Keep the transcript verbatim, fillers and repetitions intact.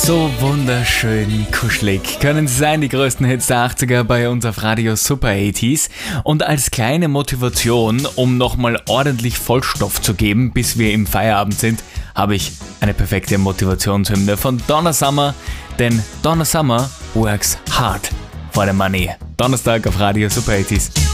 So wunderschön kuschelig können sie sein, die größten Hits der achtziger bei uns auf Radio Super achtziger. Und als kleine Motivation, um nochmal ordentlich Vollstoff zu geben, bis wir im Feierabend sind, habe ich eine perfekte Motivationshymne von Donna Summer, denn Donna Summer works hard for the money. Donnerstag auf Radio Super achtziger.